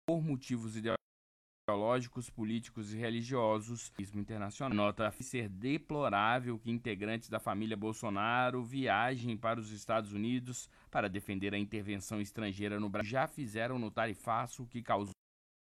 por motivos ideológicos, políticos e religiosos. O internacional nota ser deplorável que integrantes da família Bolsonaro viajem para os Estados Unidos para defender a intervenção estrangeira no Brasil. Já fizeram no tarifaço, que causou